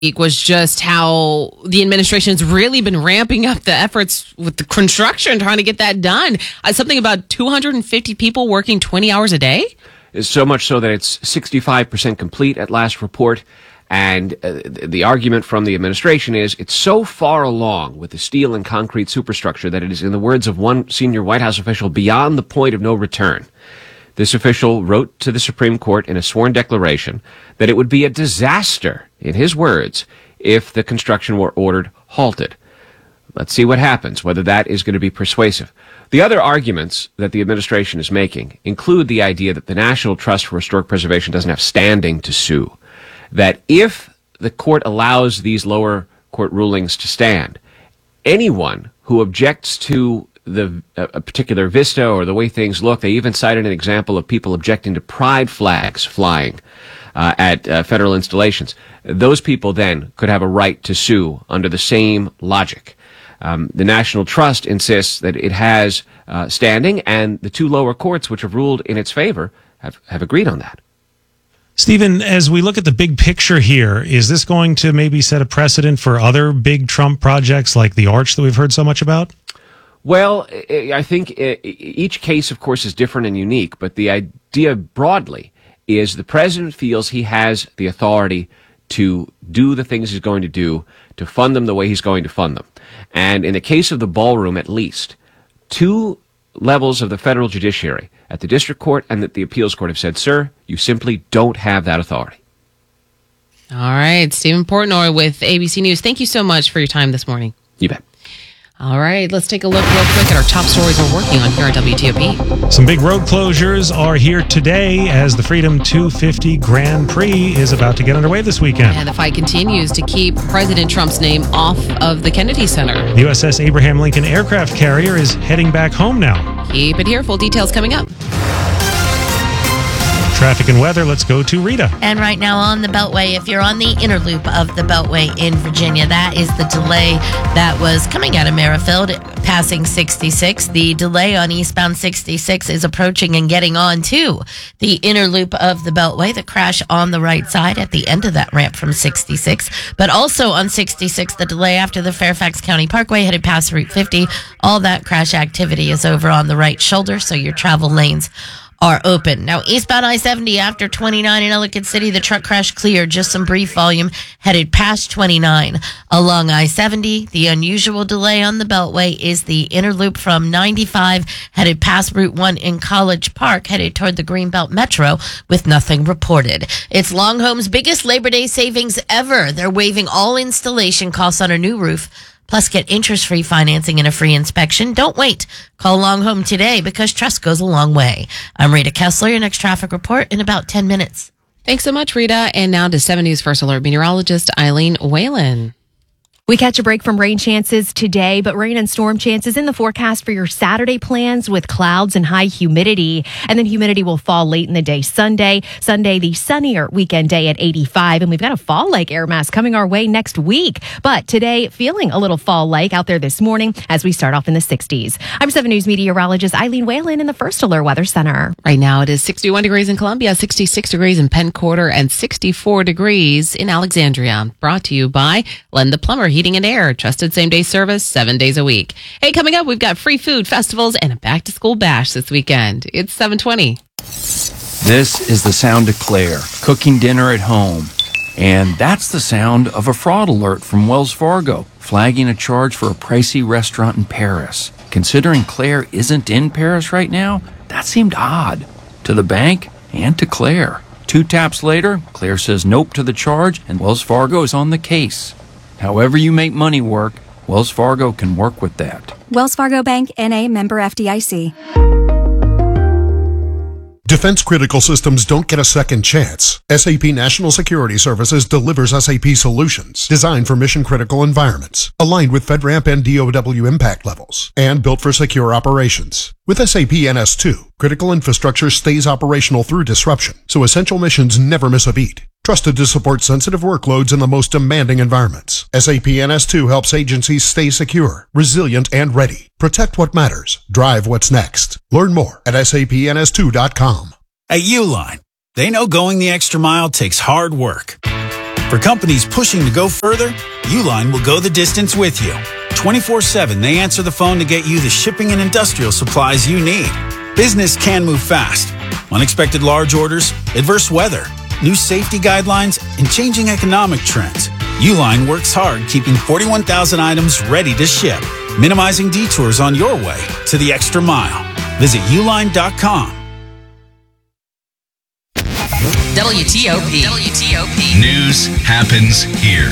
was just how the administration's really been ramping up the efforts with the construction, trying to get that done. Something about 250 people working 20 hours a day? So much so that it's 65% complete at last report. And the argument from the administration is it's so far along with the steel and concrete superstructure that it is, in the words of one senior White House official, beyond the point of no return. This official wrote to the Supreme Court in a sworn declaration that it would be a disaster, in his words, if the construction were ordered halted. Let's see what happens, whether that is going to be persuasive. The other arguments that the administration is making include the idea that the National Trust for Historic Preservation doesn't have standing to sue. That if the court allows these lower court rulings to stand, anyone who objects to a particular vista or the way things look, they even cited an example of people objecting to pride flags flying at federal installations. Those people then could have a right to sue under the same logic. The National Trust insists that it has standing, and the two lower courts, which have ruled in its favor, have agreed on that. Stephen, as we look at the big picture here, is this going to maybe set a precedent for other big Trump projects like the Arch that we've heard so much about? Well, I think each case, of course, is different and unique, but the idea broadly is the president feels he has the authority to do the things he's going to do, to fund them the way he's going to fund them. And in the case of the ballroom, at least, two levels of the federal judiciary, at the district court and at the appeals court, have said, sir, you simply don't have that authority. All right. Stephen Portnoy with ABC News. Thank you so much for your time this morning. You bet. All right, let's take a look real quick at our top stories we're working on here at WTOP. Some big road closures are here today as the Freedom 250 Grand Prix is about to get underway this weekend. And the fight continues to keep President Trump's name off of the Kennedy Center. The USS Abraham Lincoln aircraft carrier is heading back home now. Keep it here. Full details coming up. Traffic and weather, let's go to Rita. And right now on the Beltway, if you're on the inner loop of the Beltway in Virginia, that is the delay that was coming out of Merrifield, passing 66. The delay on eastbound 66 is approaching and getting on to the inner loop of the Beltway. The crash on the right side at the end of that ramp from 66. But also on 66, the delay after the Fairfax County Parkway headed past Route 50. All that crash activity is over on the right shoulder, so your travel lanes are open. Now, eastbound I-70 after 29 in Ellicott City, the truck crash cleared. Just some brief volume headed past 29 along I-70. The unusual delay on the Beltway is the inner loop from 95 headed past Route 1 in College Park, headed toward the Greenbelt Metro with nothing reported. It's Longhome's biggest Labor Day savings ever. They're waiving all installation costs on a new roof. Plus, get interest-free financing and a free inspection. Don't wait. Call Longhome today because trust goes a long way. I'm Rita Kessler. Your next traffic report in about 10 minutes. Thanks so much, Rita. And now to 7 News First Alert meteorologist Eileen Whalen. We catch a break from rain chances today, but rain and storm chances in the forecast for your Saturday plans with clouds and high humidity. And then humidity will fall late in the day Sunday, the sunnier weekend day at 85. And we've got a fall-like air mass coming our way next week. But today, feeling a little fall-like out there this morning as we start off in the 60s. I'm 7 News meteorologist Eileen Whalen in the First Alert Weather Center. Right now, it is 61 degrees in Columbia, 66 degrees in Penn Quarter, and 64 degrees in Alexandria. Brought to you by Len the Plumber Heating and Air. Trusted same-day service 7 days a week. Hey, coming up, we've got free food, festivals, and a back-to-school bash this weekend. It's 7:20. This is the sound of Claire, cooking dinner at home. And that's the sound of a fraud alert from Wells Fargo, flagging a charge for a pricey restaurant in Paris. Considering Claire isn't in Paris right now, that seemed odd. To the bank and to Claire. 2 taps later, Claire says nope to the charge, and Wells Fargo is on the case. However you make money work, Wells Fargo can work with that. Wells Fargo Bank, N.A., member FDIC. Defense critical systems don't get a second chance. SAP National Security Services delivers SAP solutions designed for mission-critical environments, aligned with FedRAMP and DOW impact levels, and built for secure operations. With SAP NS2, critical infrastructure stays operational through disruption, so essential missions never miss a beat. Trusted to support sensitive workloads in the most demanding environments. SAP NS2 helps agencies stay secure, resilient, and ready. Protect what matters. Drive what's next. Learn more at sapns2.com. At Uline, they know going the extra mile takes hard work. For companies pushing to go further, Uline will go the distance with you. 24/7, they answer the phone to get you the shipping and industrial supplies you need. Business can move fast. Unexpected large orders, adverse weather, new safety guidelines, and changing economic trends. Uline works hard keeping 41,000 items ready to ship, minimizing detours on your way to the extra mile. Visit uline.com. WTOP. News happens here.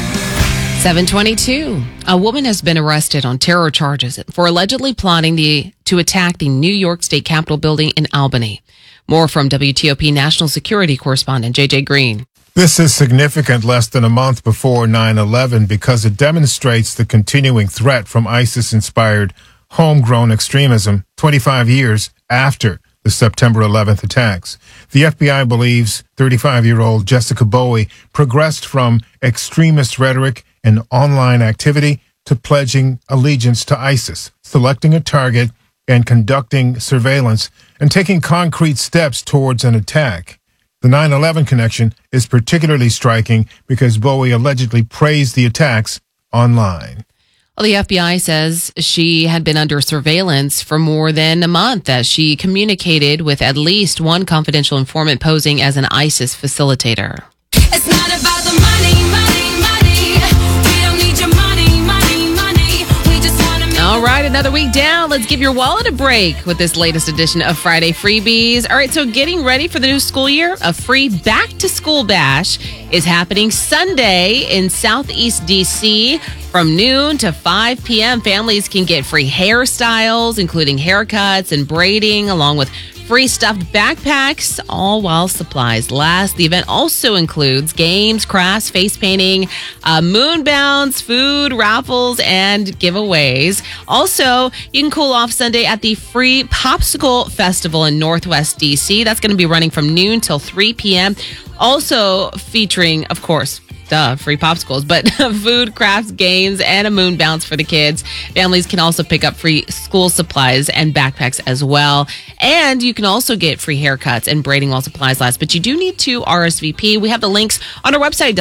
722. A woman has been arrested on terror charges for allegedly plotting to attack the New York State Capitol building in Albany. More from WTOP national security correspondent JJ Green. This is significant less than a month before 9/11 because it demonstrates the continuing threat from ISIS-inspired homegrown extremism 25 years after the September 11th attacks. The FBI believes 35-year-old Jessica Bowie progressed from extremist rhetoric and online activity to pledging allegiance to ISIS, selecting a target and conducting surveillance and taking concrete steps towards an attack. The 9/11 connection is particularly striking because Bowie allegedly praised the attacks online. Well, the FBI says she had been under surveillance for more than a month as she communicated with at least one confidential informant posing as an ISIS facilitator. It's not about the money, money, money. We don't need your money, money, money. We just want to make. All right, another week down. Let's give your wallet a break with this latest edition of Friday Freebies. All right, so getting ready for the new school year, a free back-to-school bash is happening Sunday in Southeast D.C. From noon to 5 p.m., families can get free hairstyles, including haircuts and braiding, along with free stuffed backpacks, all while supplies last. The event also includes games, crafts, face painting, moonbounce, food, raffles, and giveaways. Also, you can cool off Sunday at the Free Popsicle Festival in Northwest D.C. That's going to be running from noon till 3 p.m. Also featuring, of course, free popsicles, but food, crafts, games, and a moon bounce for the kids. Families can also pick up free school supplies and backpacks as well. And you can also get free haircuts and braiding while supplies last, but you do need to RSVP. We have the links on our website,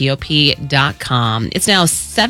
WTOP.com. It's now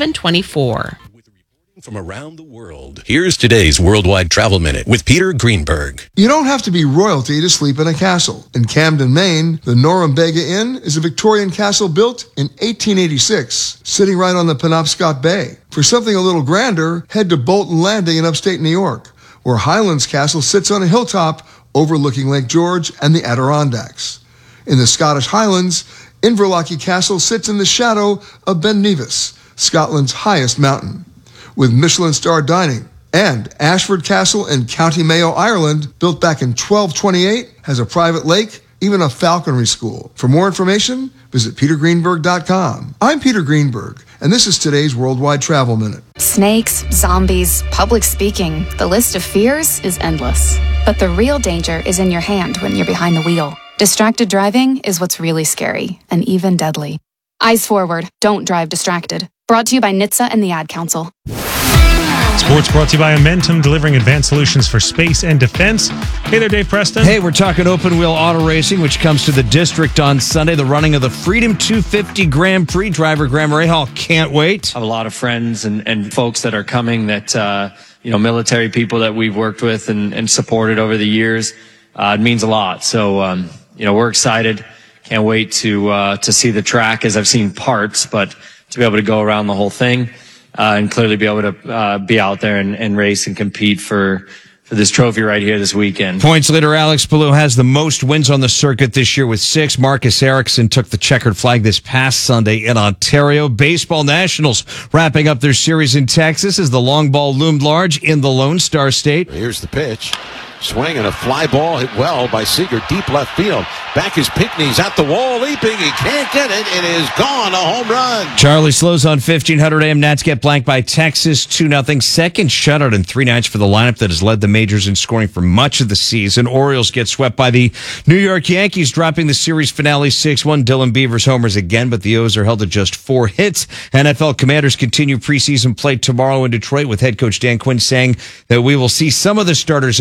7:24. From around the world, here's today's Worldwide Travel Minute with Peter Greenberg. You don't have to be royalty to sleep in a castle. In Camden, Maine, the Norumbega Inn is a Victorian castle built in 1886, sitting right on the Penobscot Bay. For something a little grander, head to Bolton Landing in upstate New York, where Highlands Castle sits on a hilltop overlooking Lake George and the Adirondacks. In the Scottish Highlands, Inverlochie Castle sits in the shadow of Ben Nevis, Scotland's highest mountain. With Michelin-star dining. And Ashford Castle in County Mayo, Ireland, built back in 1228, has a private lake, even a falconry school. For more information, visit petergreenberg.com. I'm Peter Greenberg, and this is today's Worldwide Travel Minute. Snakes, zombies, public speaking. The list of fears is endless. But the real danger is in your hand when you're behind the wheel. Distracted driving is what's really scary, and even deadly. Eyes forward, don't drive distracted. Brought to you by NHTSA and the Ad Council. Sports brought to you by Amentum, delivering advanced solutions for space and defense. Hey there, Dave Preston. Hey, we're talking open wheel auto racing, which comes to the district on Sunday. The running of the Freedom 250 Grand Prix. Driver Graham Rahal can't wait. I have a lot of friends and folks that are coming that, military people that we've worked with and supported over the years. It means a lot. So, we're excited. Can't wait to see the track as I've seen parts, but to be able to go around the whole thing and clearly be able to be out there and race and compete for this trophy right here this weekend. Points leader Alex Palou has the most wins on the circuit this year with 6. Marcus Ericsson took the checkered flag this past Sunday in Ontario. Baseball Nationals wrapping up their series in Texas as the long ball loomed large in the Lone Star State. Here's the pitch. Swing and a fly ball hit well by Seager, deep left field. Back is Pinckney's at the wall, leaping. He can't get it. It is gone. A home run. Charlie Slows on 1500 AM. Nats get blanked by Texas 2-0. Second shutout in 3 nights for the lineup that has led the majors in scoring for much of the season. Orioles get swept by the New York Yankees, dropping the series finale 6-1. Dylan Beavers homers again, but the O's are held to just 4 hits. NFL Commanders continue preseason play tomorrow in Detroit with head coach Dan Quinn saying that we will see some of the starters in action.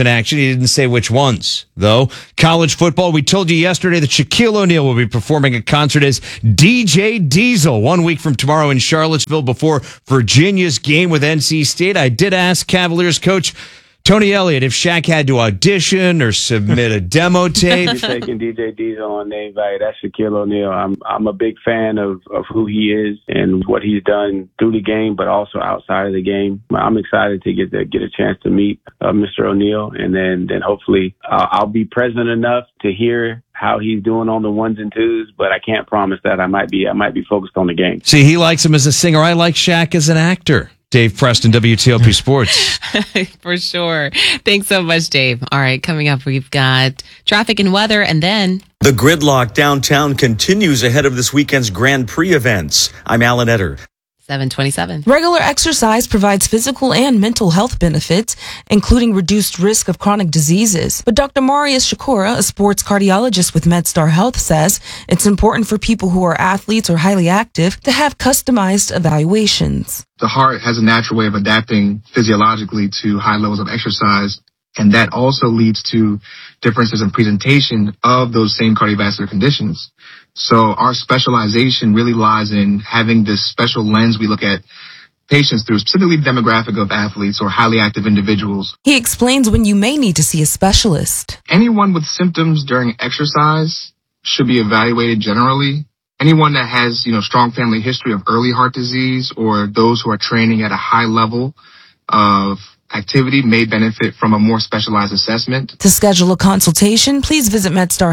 He didn't say which ones, though. College football, we told you yesterday that Shaquille O'Neal will be performing a concert as DJ Diesel 1 week from tomorrow in Charlottesville before Virginia's game with NC State. I did ask Cavaliers coach Tony Elliott if Shaq had to audition or submit a demo tape. You're taking DJ Diesel on the invite. That's Shaquille O'Neal. I'm a big fan of who he is and what he's done through the game, but also outside of the game. I'm excited to get a chance to meet Mr. O'Neal, and then hopefully I'll be present enough to hear how he's doing on the ones and twos, but I can't promise that. I might be focused on the game. See, he likes him as a singer. I like Shaq as an actor. Dave Preston, WTOP Sports. For sure. Thanks so much, Dave. All right, coming up, we've got traffic and weather, and then the gridlock downtown continues ahead of this weekend's Grand Prix events. I'm Alan Etter. 7:27. Regular exercise provides physical and mental health benefits, including reduced risk of chronic diseases. But Dr. Marius Shakura, a sports cardiologist with MedStar Health, says it's important for people who are athletes or highly active to have customized evaluations. The heart has a natural way of adapting physiologically to high levels of exercise, and that also leads to differences in presentation of those same cardiovascular conditions. So our specialization really lies in having this special lens we look at patients through, specifically the demographic of athletes or highly active individuals. He explains when you may need to see a specialist. Anyone with symptoms during exercise should be evaluated generally. Anyone that has, strong family history of early heart disease or those who are training at a high level of activity may benefit from a more specialized assessment. To schedule a consultation, please visit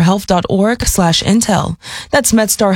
medstarhealth.org/intel. That's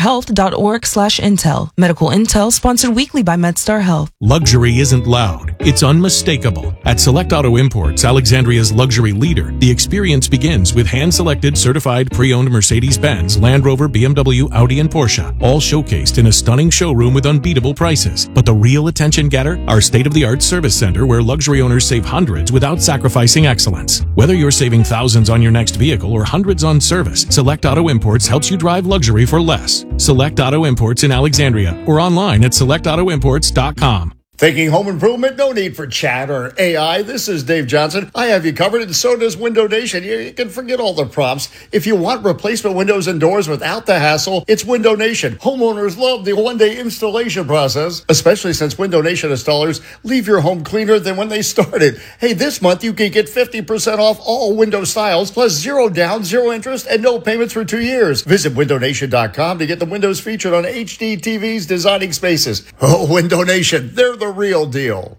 medstarhealth.org/intel. Medical intel sponsored weekly by MedStar Health. Luxury isn't loud. It's unmistakable. At Select Auto Imports, Alexandria's luxury leader, the experience begins with hand-selected, certified, pre-owned Mercedes-Benz, Land Rover, BMW, Audi, and Porsche, all showcased in a stunning showroom with unbeatable prices. But the real attention getter? Our state-of-the-art service center where luxury owners save hundreds without sacrificing excellence. Whether you're saving thousands on your next vehicle or hundreds on service, Select Auto Imports helps you drive luxury for less. Select Auto Imports in Alexandria or online at selectautoimports.com. Thinking home improvement? No need for chat or AI. This is Dave Johnson. I have you covered, and so does Window Nation. You can forget all the prompts. If you want replacement windows and doors without the hassle, it's Window Nation. Homeowners love the one-day installation process, especially since Window Nation installers leave your home cleaner than when they started. Hey, this month you can get 50% off all window styles, plus 0 down, 0 interest, and no payments for 2 years. Visit windownation.com to get the windows featured on HD TVs designing spaces. Oh, Window Nation, they're the real deal.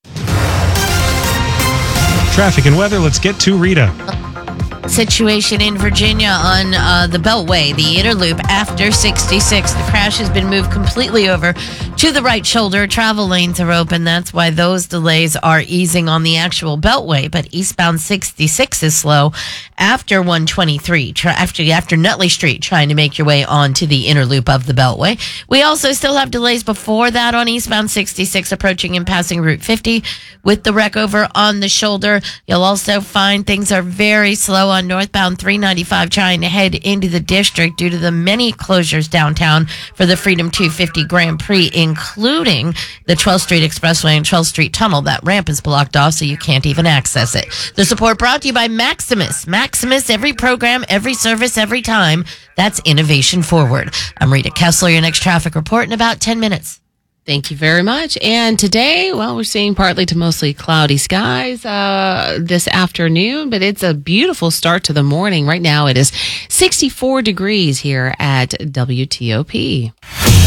Traffic and weather, let's get to Rita. Situation in Virginia on the Beltway, the inner loop after 66. The crash has been moved completely over to the right shoulder. Travel lanes are open. That's why those delays are easing on the actual Beltway. But eastbound 66 is slow after 123, after Nutley Street, trying to make your way onto the inner loop of the Beltway. We also still have delays before that on eastbound 66 approaching and passing Route 50 with the wreck over on the shoulder. You'll also find things are very slow on northbound 395 trying to head into the district due to the many closures downtown for the Freedom 250 Grand Prix, including the 12th Street Expressway and 12th Street Tunnel. That ramp is blocked off, so you can't even access it. The support brought to you by Maximus. Maximus, every program, every service, every time. That's innovation forward. I'm Rita Kessler, your next traffic report in about 10 minutes. Thank you very much. And today, well, we're seeing partly to mostly cloudy skies this afternoon, but it's a beautiful start to the morning. Right now, it is 64 degrees here at WTOP.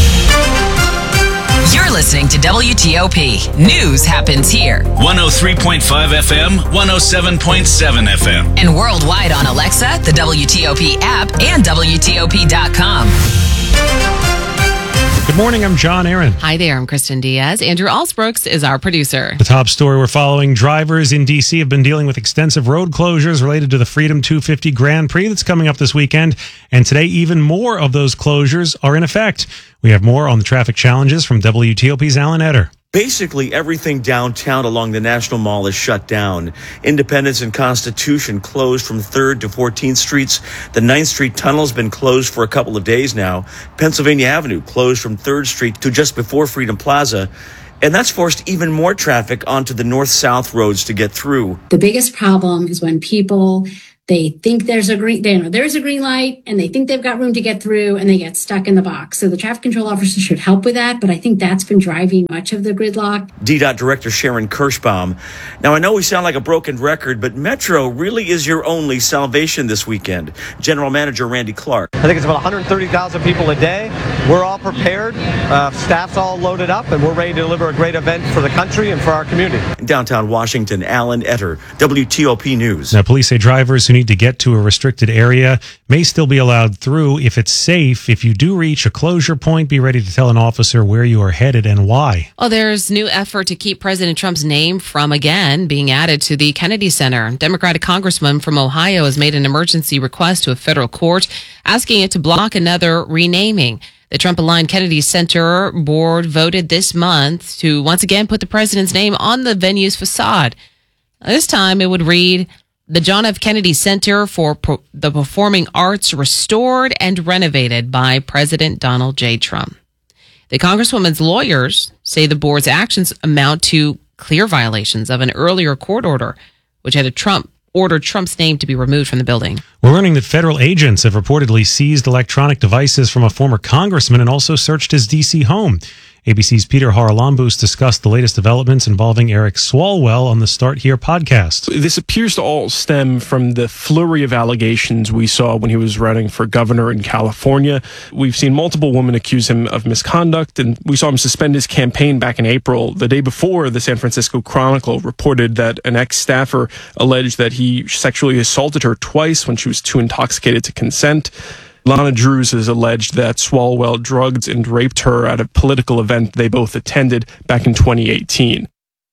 You're listening to WTOP. News happens here. 103.5 FM, 107.7 FM. And worldwide on Alexa, the WTOP app, and WTOP.com. Good morning, I'm John Aaron. Hi there, I'm Kristen Diaz. Andrew Alsbrooks is our producer. The top story we're following: drivers in D.C. have been dealing with extensive road closures related to the Freedom 250 Grand Prix that's coming up this weekend. And today, even more of those closures are in effect. We have more on the traffic challenges from WTOP's Alan Etter. Basically, everything downtown along the National Mall is shut down. Independence and Constitution closed from 3rd to 14th Streets. The 9th Street Tunnel has been closed for a couple of days now. Pennsylvania Avenue closed from 3rd Street to just before Freedom Plaza. And that's forced even more traffic onto the north-south roads to get through. The biggest problem is when people, they think there's a green light and they think they've got room to get through and they get stuck in the box. So the traffic control officers should help with that, but I think that's been driving much of the gridlock. DDOT Director Sharon Kirschbaum. Now, I know we sound like a broken record, but Metro really is your only salvation this weekend. General Manager Randy Clark. I think it's about 130,000 people a day. We're all prepared. Staff's all loaded up, and we're ready to deliver a great event for the country and for our community. In downtown Washington, Alan Etter, WTOP News. Now, police say drivers who need to get to a restricted area may still be allowed through if it's safe. If you do reach a closure point, be ready to tell an officer where you are headed and why. Well, there's new effort to keep President Trump's name from, again, being added to the Kennedy Center. Democratic congressman from Ohio has made an emergency request to a federal court asking it to block another renaming. The Trump-aligned Kennedy Center board voted this month to once again put the president's name on the venue's facade. This time it would read, the John F. Kennedy Center for the Performing Arts restored and renovated by President Donald J. Trump. The Congresswoman's lawyers say the board's actions amount to clear violations of an earlier court order, which had ordered Trump's name to be removed from the building. We're learning that federal agents have reportedly seized electronic devices from a former congressman and also searched his D.C. home. ABC's Peter Haralambous discussed the latest developments involving Eric Swalwell on the Start Here podcast. This appears to all stem from the flurry of allegations we saw when he was running for governor in California. We've seen multiple women accuse him of misconduct, and we saw him suspend his campaign back in April, the day before the San Francisco Chronicle reported that an ex-staffer alleged that he sexually assaulted her twice when she was too intoxicated to consent. Lana Drews has alleged that Swalwell drugged and raped her at a political event they both attended back in 2018.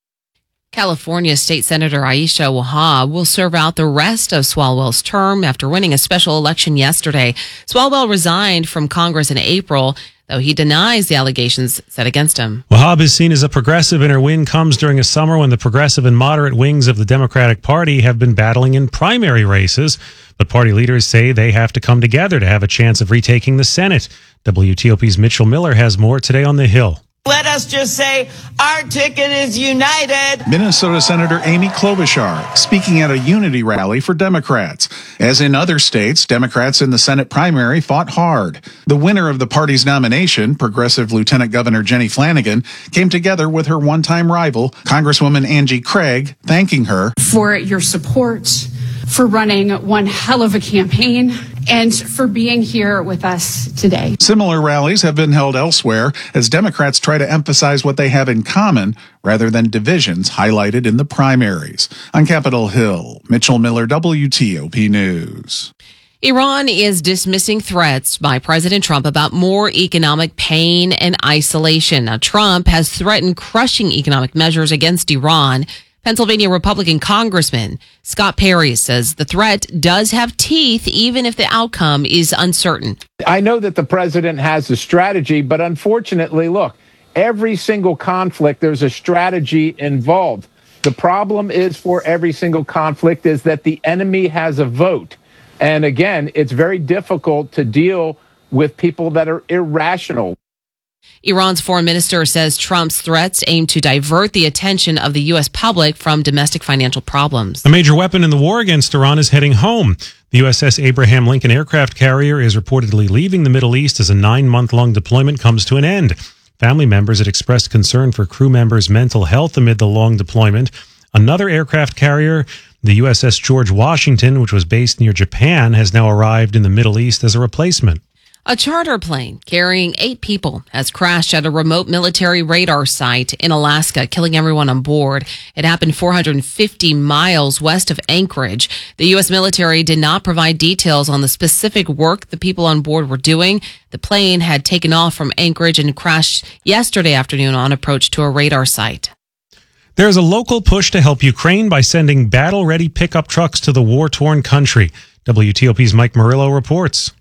California State Senator Aisha Wahab will serve out the rest of Swalwell's term after winning a special election yesterday. Swalwell resigned from Congress in April, though he denies the allegations set against him. Wahab is seen as a progressive, and her win comes during a summer when the progressive and moderate wings of the Democratic Party have been battling in primary races. But party leaders say they have to come together to have a chance of retaking the Senate. WTOP's Mitchell Miller has more today on the Hill. Let us just say our ticket is united. Minnesota Senator Amy Klobuchar speaking at a unity rally for Democrats. As in other states, Democrats in the Senate primary fought hard. The winner of the party's nomination, Progressive Lieutenant Governor Jenny Flanagan, came together with her one-time rival, Congresswoman Angie Craig, thanking her for your support, for running one hell of a campaign, and for being here with us today. Similar rallies have been held elsewhere as Democrats try to emphasize what they have in common rather than divisions highlighted in the primaries. On Capitol Hill, Mitchell Miller, WTOP News. Iran is dismissing threats by President Trump about more economic pain and isolation. Now, Trump has threatened crushing economic measures against Iran. Pennsylvania Republican Congressman Scott Perry says the threat does have teeth, even if the outcome is uncertain. I know that the president has a strategy, but unfortunately, look, every single conflict, there's a strategy involved. The problem is for every single conflict is that the enemy has a vote. And again, it's very difficult to deal with people that are irrational. Iran's foreign minister says Trump's threats aim to divert the attention of the U.S. public from domestic financial problems. A major weapon in the war against Iran is heading home. The USS Abraham Lincoln aircraft carrier is reportedly leaving the Middle East as a 9-month-long deployment comes to an end. Family members had expressed concern for crew members' mental health amid the long deployment. Another aircraft carrier, the USS George Washington, which was based near Japan, has now arrived in the Middle East as a replacement. A charter plane carrying 8 people has crashed at a remote military radar site in Alaska, killing everyone on board. It happened 450 miles west of Anchorage. The U.S. military did not provide details on the specific work the people on board were doing. The plane had taken off from Anchorage and crashed yesterday afternoon on approach to a radar site. There's a local push to help Ukraine by sending battle-ready pickup trucks to the war-torn country. WTOP's Mike Murillo reports.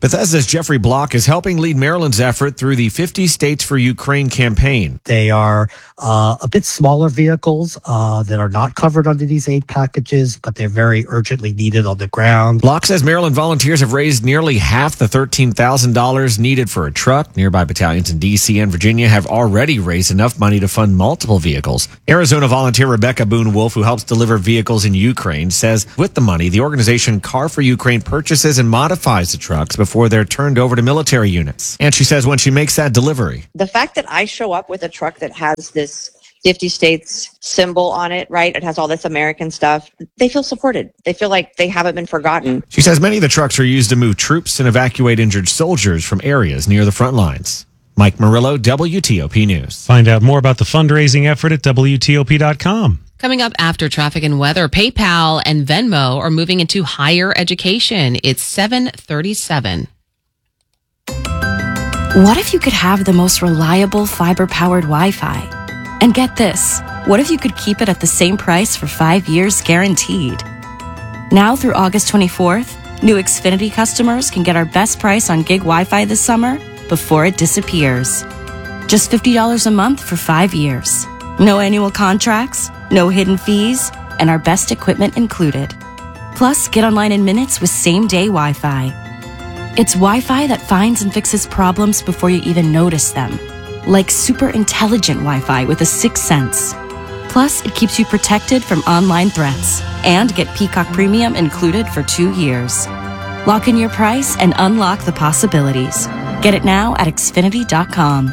Bethesda's Jeffrey Block is helping lead Maryland's effort through the 50 States for Ukraine campaign. They are a bit smaller vehicles that are not covered under these aid packages, but they're very urgently needed on the ground. Block says Maryland volunteers have raised nearly half the $13,000 needed for a truck. Nearby battalions in D.C. and Virginia have already raised enough money to fund multiple vehicles. Arizona volunteer Rebecca Boone-Wolf, who helps deliver vehicles in Ukraine, says with the money, the organization Car for Ukraine purchases and modifies the trucks before they're turned over to military units. And she says when she makes that delivery, the fact that I show up with a truck that has this 50 states symbol on it, right? It has all this American stuff. They feel supported. They feel like they haven't been forgotten. She says many of the trucks are used to move troops and evacuate injured soldiers from areas near the front lines. Mike Murillo, WTOP News. Find out more about the fundraising effort at WTOP.com. Coming up after traffic and weather, PayPal and Venmo are moving into higher education. It's 7:37. What if you could have the most reliable fiber-powered Wi-Fi? And get this, what if you could keep it at the same price for 5 years guaranteed? Now through August 24th, new Xfinity customers can get our best price on gig Wi-Fi this summer before it disappears. Just $50 a month for 5 years. No annual contracts, no hidden fees, and our best equipment included. Plus, get online in minutes with same-day Wi-Fi. It's Wi-Fi that finds and fixes problems before you even notice them. Like super intelligent Wi-Fi with a 6th sense. Plus, it keeps you protected from online threats. And get Peacock Premium included for 2 years. Lock in your price and unlock the possibilities. Get it now at Xfinity.com.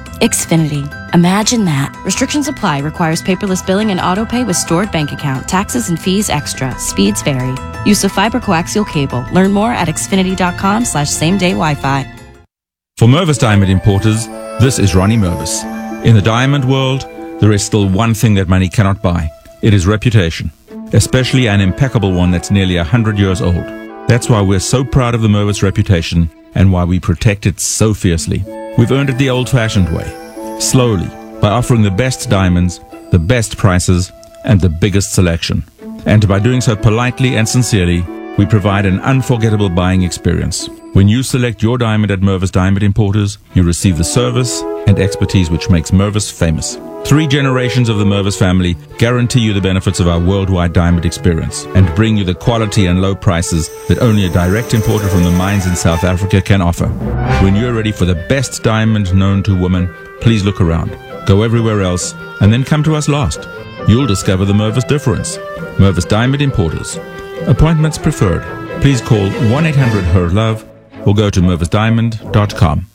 Xfinity. Imagine that. Restrictions apply. Requires paperless billing and auto pay with stored bank account. Taxes and fees extra. Speeds vary. Use of fiber coaxial cable. Learn more at Xfinity.com/same-day Wi-Fi. For Mervis Diamond Importers, this is Ronnie Mervis. In the diamond world, there is still one thing that money cannot buy. It is reputation, especially an impeccable one that's nearly 100 years old. That's why we're so proud of the Mervis reputation and why we protect it so fiercely. We've earned it the old-fashioned way, slowly, by offering the best diamonds, the best prices, and the biggest selection. And by doing so politely and sincerely, we provide an unforgettable buying experience. When you select your diamond at Mervis Diamond Importers, you receive the service and expertise which makes Mervis famous. 3 generations of the Mervis family guarantee you the benefits of our worldwide diamond experience and bring you the quality and low prices that only a direct importer from the mines in South Africa can offer. When you're ready for the best diamond known to women, please look around. Go everywhere else and then come to us last. You'll discover the Mervis difference. Mervis Diamond Importers. Appointments preferred. Please call 1-800-HER-LOVE or go to mervisdiamond.com.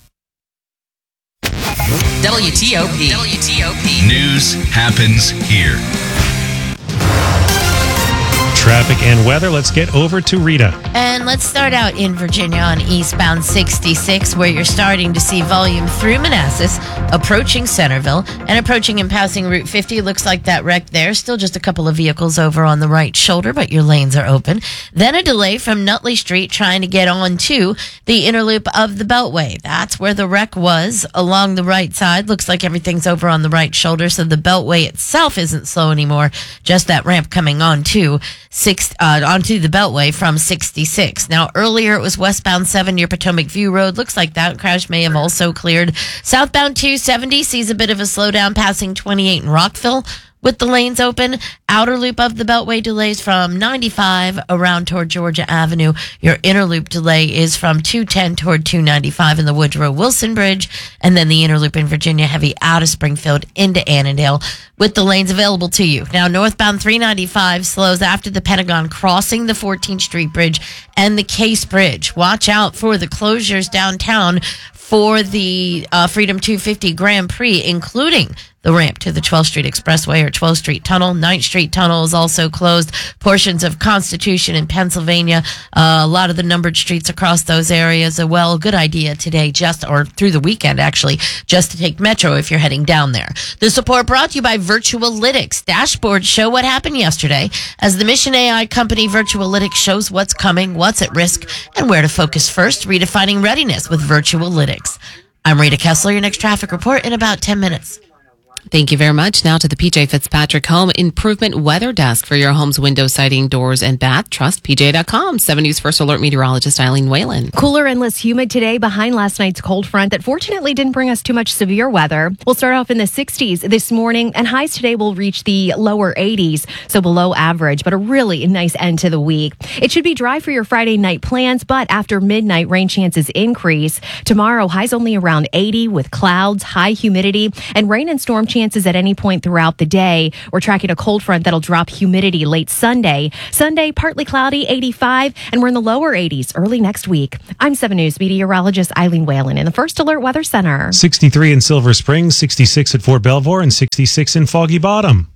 WTOP. News happens here. Traffic and weather. Let's get over to Rita. And let's start out in Virginia on eastbound 66, where you're starting to see volume through Manassas, approaching Centerville, and approaching and passing Route 50. Looks like that wreck there. Still just a couple of vehicles over on the right shoulder, but your lanes are open. Then a delay from Nutley Street trying to get on to the inner loop of the Beltway. That's where the wreck was along the right side. Looks like everything's over on the right shoulder, so the Beltway itself isn't slow anymore. Just that ramp coming on to onto the Beltway from 66. Now, earlier it was westbound 7 near Potomac View Road. Looks like that crash may have also cleared. Southbound 270 sees a bit of a slowdown passing 28 in Rockville with the lanes open. Outer loop of the Beltway delays from 95 around toward Georgia Avenue. Your inner loop delay is from 210 toward 295 in the Woodrow Wilson Bridge. And then the inner loop in Virginia, heavy out of Springfield into Annandale with the lanes available to you. Now, northbound 395 slows after the Pentagon crossing the 14th Street Bridge and the Case Bridge. Watch out for the closures downtown for the Freedom 250 Grand Prix, including the ramp to the 12th Street Expressway or 12th Street Tunnel. 9th Street Tunnel is also closed. Portions of Constitution in Pennsylvania, a lot of the numbered streets across those areas. Well, good idea today, or through the weekend actually, just to take Metro if you're heading down there. The support brought to you by Virtualytics. Dashboards show what happened yesterday as the Mission AI company Virtualytics shows what's coming, what's at risk, and where to focus first. Redefining readiness with Virtualytics. I'm Rita Kessler, your next traffic report in about 10 minutes. Thank you very much. Now to the PJ Fitzpatrick Home Improvement Weather Desk for your home's window siding, doors, and bath. Trust PJ.com. 7 News First Alert meteorologist Eileen Whalen. Cooler and less humid today behind last night's cold front that fortunately didn't bring us too much severe weather. We'll start off in the 60s this morning, and highs today will reach the lower 80s, so below average, but a really nice end to the week. It should be dry for your Friday night plans, but after midnight, rain chances increase. Tomorrow, highs only around 80 with clouds, high humidity, and rain and storm chances at any point throughout the day. We're tracking a cold front that'll drop humidity late Sunday. Sunday, partly cloudy, 85, and we're in the lower 80s early next week. I'm 7 News meteorologist Eileen Whalen in the First Alert Weather Center. 63 in Silver Springs, 66 at Fort Belvoir, and 66 in Foggy Bottom.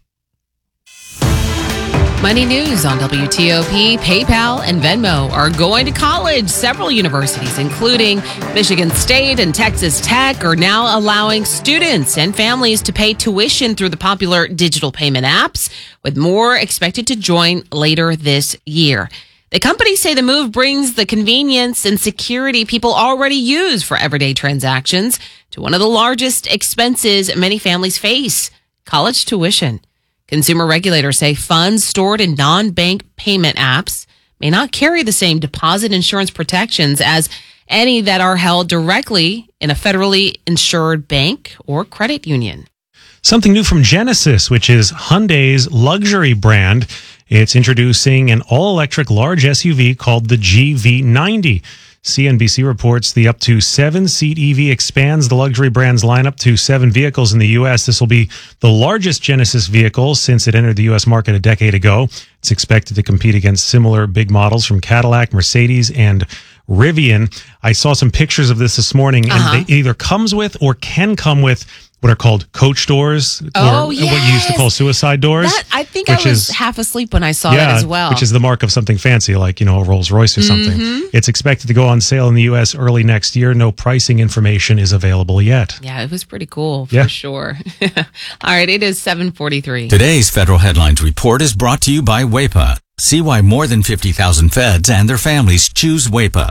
Money news on WTOP. PayPal and Venmo are going to college. Several universities, including Michigan State and Texas Tech, are now allowing students and families to pay tuition through the popular digital payment apps, with more expected to join later this year. The companies say the move brings the convenience and security people already use for everyday transactions to one of the largest expenses many families face: college tuition. Consumer regulators say funds stored in non-bank payment apps may not carry the same deposit insurance protections as any that are held directly in a federally insured bank or credit union. Something new from Genesis, which is Hyundai's luxury brand. It's introducing an all-electric large SUV called the GV90. CNBC reports the up to 7-seat EV expands the luxury brand's lineup to 7 vehicles in the U.S. This will be the largest Genesis vehicle since it entered the U.S. market a decade ago. It's expected to compete against similar big models from Cadillac, Mercedes, and Rivian. I saw some pictures of this morning, and it either comes with or can come with what are called coach doors, or what you used to call suicide doors. I think I was half asleep when I saw that as well. Which is the mark of something fancy, like, a Rolls Royce or something. It's expected to go on sale in the U.S. early next year. No pricing information is available yet. Yeah, it was pretty cool, for sure. All right, it is 7:43. Today's Federal Headlines Report is brought to you by WAEPA. See why more than 50,000 feds and their families choose WAEPA.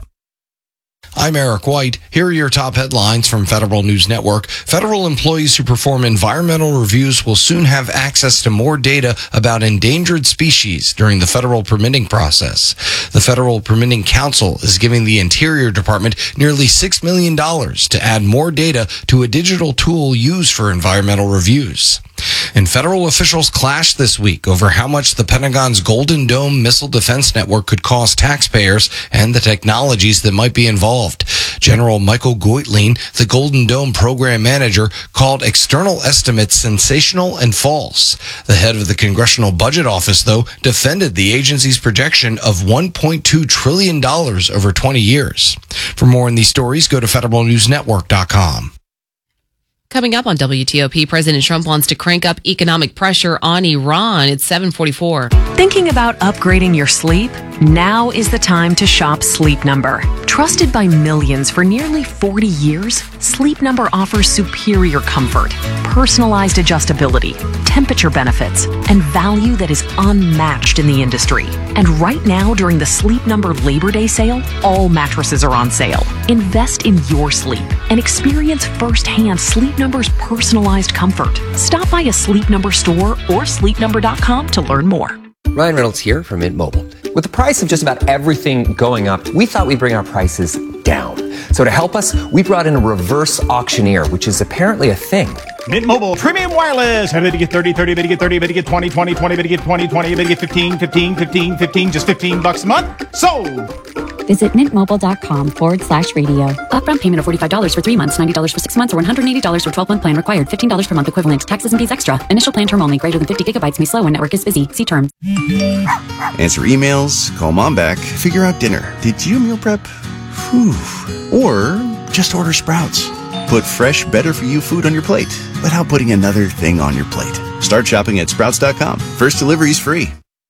I'm Eric White. Here are your top headlines from Federal News Network. Federal employees who perform environmental reviews will soon have access to more data about endangered species during the federal permitting process. The Federal Permitting Council is giving the Interior Department nearly $6 million to add more data to a digital tool used for environmental reviews. And federal officials clashed this week over how much the Pentagon's Golden Dome missile defense network could cost taxpayers and the technologies that might be involved. General Michael Goitlein, the Golden Dome program manager, called external estimates sensational and false. The head of the Congressional Budget Office, though, defended the agency's projection of $1.2 trillion over 20 years. For more on these stories, go to federalnewsnetwork.com. Coming up on WTOP, President Trump wants to crank up economic pressure on Iran. It's 7:44. Thinking about upgrading your sleep? Now is the time to shop Sleep Number. Trusted by millions for nearly 40 years, Sleep Number offers superior comfort, personalized adjustability, temperature benefits, and value that is unmatched in the industry. And right now, during the Sleep Number Labor Day sale, all mattresses are on sale. Invest in your sleep and experience firsthand Sleep Number's personalized comfort. Stop by a Sleep Number store or sleepnumber.com to learn more. Ryan Reynolds here from Mint Mobile. With the price of just about everything going up, we thought we'd bring our prices down. So to help us, we brought in a reverse auctioneer, which is apparently a thing. Mint Mobile Premium Wireless. How did you get 30, 30, bid you get 30, bid you get 20, 20, 20, bid you get 20, 20, bid you get 15, 15, 15, 15, just $15 a month? Sold! Visit mintmobile.com/radio. Upfront payment of $45 for 3 months, $90 for 6 months, or $180 for 12-month plan required. $15 per month equivalent. Taxes and fees extra. Initial plan term only. Greater than 50 gigabytes may slow when network is busy. See terms. Answer emails, call mom back, figure out dinner. Did you meal prep? Whew. Or just order Sprouts. Put fresh, better-for-you food on your plate without putting another thing on your plate. Start shopping at Sprouts.com. First delivery is free.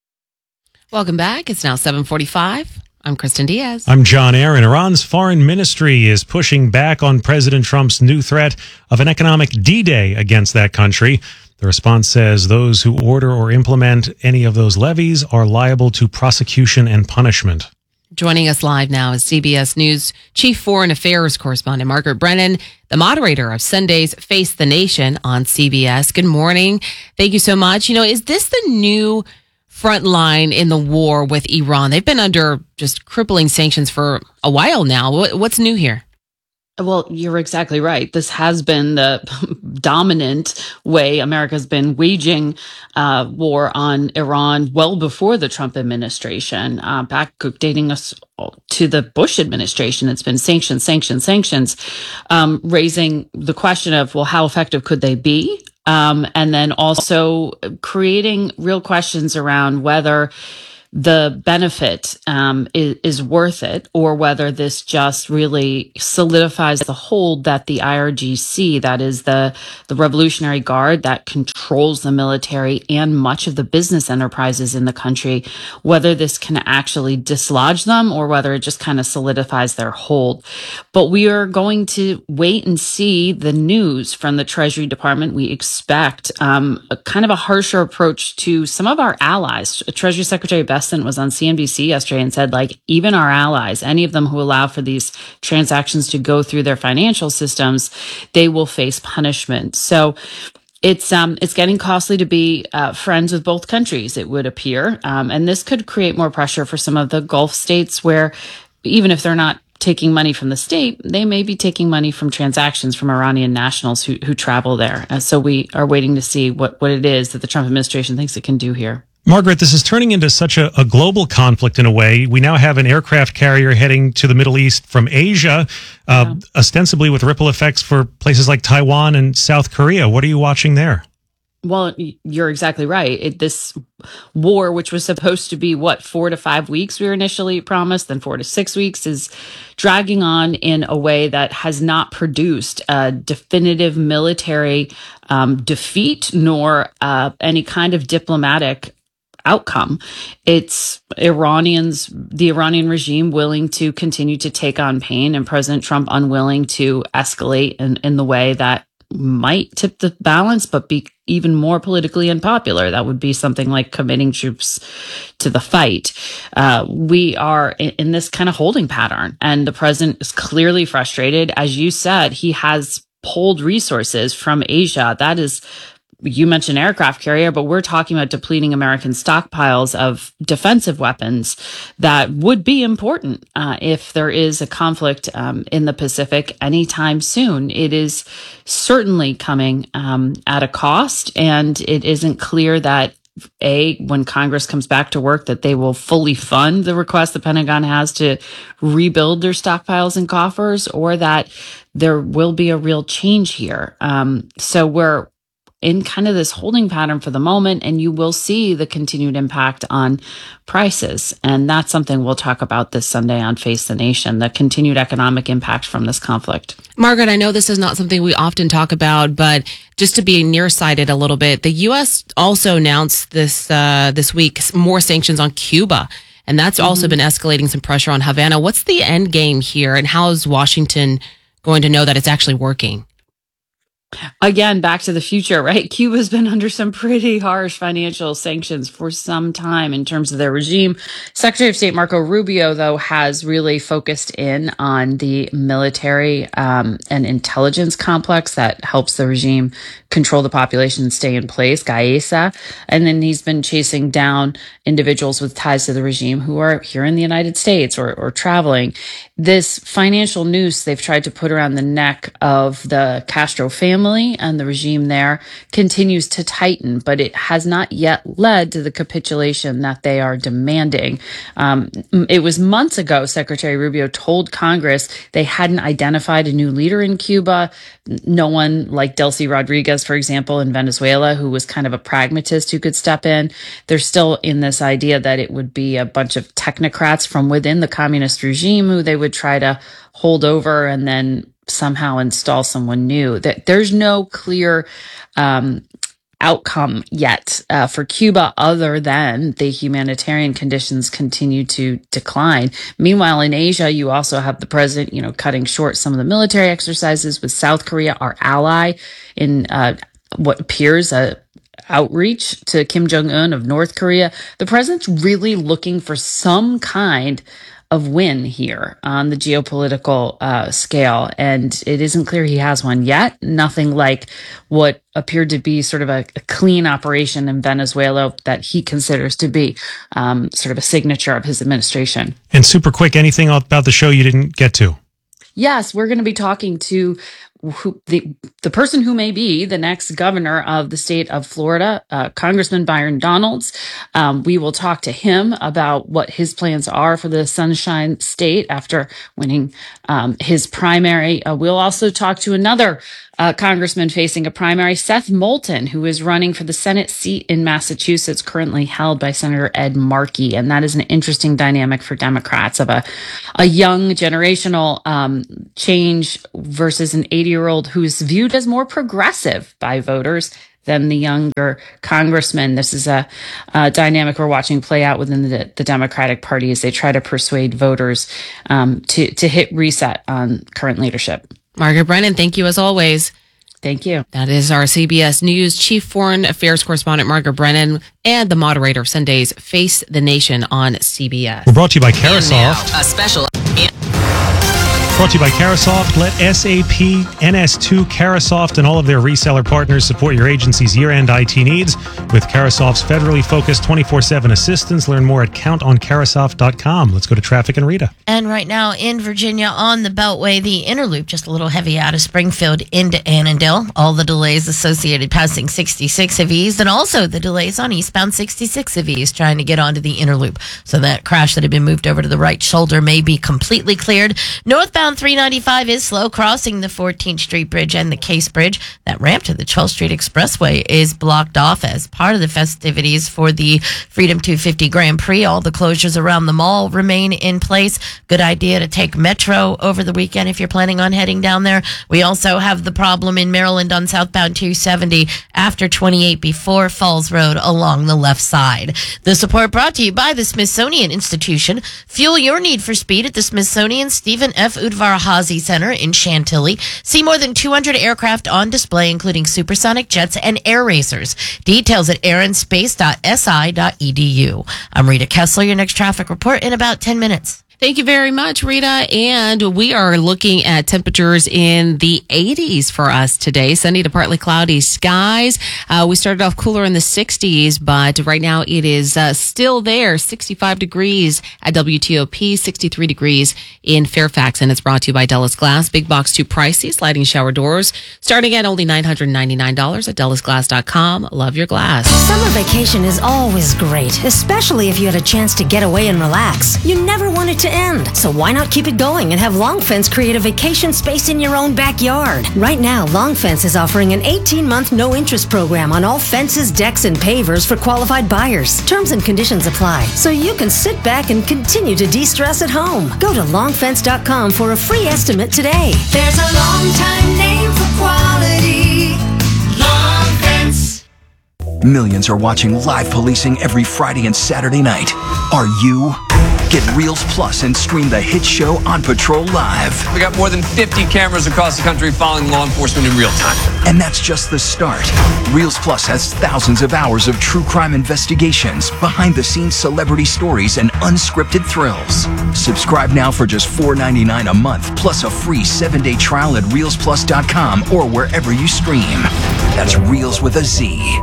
Welcome back. It's now 7:45. I'm Kristen Diaz. I'm John Aaron. Iran's foreign ministry is pushing back on President Trump's new threat of an economic D-Day against that country. The response says those who order or implement any of those levies are liable to prosecution and punishment. Joining us live now is CBS News Chief Foreign Affairs Correspondent Margaret Brennan, the moderator of Sunday's Face the Nation on CBS. Good morning. Thank you so much. Is this the new front line in the war with Iran? They've been under just crippling sanctions for a while now. What's new here? Well, you're exactly right. This has been the dominant way America's been waging war on Iran well before the Trump administration, dating us to the Bush administration. It's been sanctions, raising the question of, well, how effective could they be? And then also creating real questions around whether the benefit is worth it, or whether this just really solidifies the hold that the IRGC, that is the Revolutionary Guard that controls the military and much of the business enterprises in the country, whether this can actually dislodge them or whether it just kind of solidifies their hold. But we are going to wait and see the news from the Treasury Department. We expect a kind of a harsher approach to some of our allies. Treasury Secretary Bessent was on CNBC yesterday and said, even our allies, any of them who allow for these transactions to go through their financial systems, they will face punishment. So it's getting costly to be friends with both countries, it would appear. And this could create more pressure for some of the Gulf states where, even if they're not taking money from the state, they may be taking money from transactions from Iranian nationals who travel there. So we are waiting to see what it is that the Trump administration thinks it can do here. Margaret, this is turning into such a global conflict in a way. We now have an aircraft carrier heading to the Middle East from Asia, ostensibly with ripple effects for places like Taiwan and South Korea. What are you watching there? Well, you're exactly right. This war, which was supposed to be 4 to 5 weeks, we were initially promised, then 4 to 6 weeks, is dragging on in a way that has not produced a definitive military defeat nor any kind of diplomatic outcome. It's the Iranian regime willing to continue to take on pain, and President Trump unwilling to escalate in the way that might tip the balance, but be even more politically unpopular. That would be something like committing troops to the fight. We are in this kind of holding pattern, and the president is clearly frustrated. As you said, he has pulled resources from Asia. That is, you mentioned aircraft carrier, but we're talking about depleting American stockpiles of defensive weapons that would be important if there is a conflict in the Pacific anytime soon. It is certainly coming at a cost, and it isn't clear that when Congress comes back to work, that they will fully fund the request the Pentagon has to rebuild their stockpiles and coffers, or that there will be a real change here. So we're in kind of this holding pattern for the moment, and you will see the continued impact on prices. And that's something we'll talk about this Sunday on Face the Nation, the continued economic impact from this conflict. Margaret, I know this is not something we often talk about, but just to be nearsighted a little bit, the U.S. also announced this week more sanctions on Cuba. And that's also been escalating some pressure on Havana. What's the end game here, and how is Washington going to know that it's actually working? Again, back to the future, right? Cuba's been under some pretty harsh financial sanctions for some time in terms of their regime. Secretary of State Marco Rubio, though, has really focused in on the military and intelligence complex that helps the regime control the population and stay in place, GAESA. And then he's been chasing down individuals with ties to the regime who are here in the United States or traveling. This financial noose they've tried to put around the neck of the Castro family and the regime there continues to tighten, but it has not yet led to the capitulation that they are demanding. It was months ago, Secretary Rubio told Congress they hadn't identified a new leader in Cuba. No one like Delcy Rodriguez, for example, in Venezuela, who was kind of a pragmatist who could step in. They're still in this idea that it would be a bunch of technocrats from within the communist regime who they would try to hold over and then somehow install someone new. That there's no clear outcome yet for Cuba other than the humanitarian conditions continue to decline. Meanwhile, in Asia, you also have the president, cutting short some of the military exercises with South Korea, our ally, in what appears a outreach to Kim Jong-un of North Korea. The president's really looking for some kind of win here on the geopolitical scale. And it isn't clear he has one yet. Nothing like what appeared to be sort of a clean operation in Venezuela that he considers to be sort of a signature of his administration. And super quick, anything about the show you didn't get to? Yes, we're going to be talking to the person who may be the next governor of the state of Florida, Congressman Byron Donalds. We will talk to him about what his plans are for the Sunshine State after winning his primary. We'll also talk to another congressman facing a primary, Seth Moulton, who is running for the Senate seat in Massachusetts, currently held by Senator Ed Markey. And that is an interesting dynamic for Democrats of a young generational change versus an 80-year-old who is viewed as more progressive by voters than the younger congressman. This is a dynamic we're watching play out within the Democratic Party as they try to persuade voters to hit reset on current leadership. Margaret Brennan, thank you as always. Thank you. That is our CBS News Chief Foreign Affairs Correspondent Margaret Brennan and the moderator of Sunday's Face the Nation on CBS. We're brought to you by Carasoft. A special. Brought to you by Carasoft. Let SAP, NS2, Carasoft, and all of their reseller partners support your agency's year-end IT needs with Carasoft's federally focused 24/7 assistance. Learn more at countoncarasoft.com. Let's go to traffic and Rita. And right now in Virginia on the Beltway, the Interloop just a little heavy out of Springfield into Annandale. All the delays associated passing 66 have eased, and also the delays on eastbound 66 have eased trying to get onto the Interloop. So that crash that had been moved over to the right shoulder may be completely cleared. Northbound 395 is slow crossing the 14th Street Bridge and the Case Bridge. That ramp to the 12th Street Expressway is blocked off as part of the festivities for the Freedom 250 Grand Prix. All the closures around the mall remain in place. Good idea to take Metro over the weekend if you're planning on heading down there. We also have the problem in Maryland on southbound 270 after 28 before Falls Road along the left side. The support brought to you by the Smithsonian Institution. Fuel your need for speed at the Smithsonian Stephen F. Udvar-Hazy Center in Chantilly. See more than 200 aircraft on display, including supersonic jets and air racers. Details at airanspace.si.edu. I'm Rita Kessler. Your next traffic report in about 10 minutes. Thank you very much, Rita. And we are looking at temperatures in the 80s for us today. Sunny to partly cloudy skies. We started off cooler in the 60s, but right now it is still there. 65 degrees at WTOP, 63 degrees in Fairfax. And it's brought to you by Dellis Glass. Big box too pricey. Sliding shower doors starting at only $999 at DellisGlass.com. Love your glass. Summer vacation is always great, especially if you had a chance to get away and relax. You never want it to end, so why not keep it going and have Long Fence create a vacation space in your own backyard? Right now, Long Fence is offering an 18-month no-interest program on all fences, decks, and pavers for qualified buyers. Terms and conditions apply, so you can sit back and continue to de-stress at home. Go to longfence.com for a free estimate today. There's a long-time name for quality. Long Fence. Millions are watching live policing every Friday and Saturday night. Are you? Get Reels Plus and stream the hit show On Patrol Live. We got more than 50 cameras across the country following law enforcement in real time. And that's just the start. Reels Plus has thousands of hours of true crime investigations, behind-the-scenes celebrity stories, and unscripted thrills. Subscribe now for just $4.99 a month, plus a free 7-day trial at reelsplus.com or wherever you stream. That's Reels with a Z.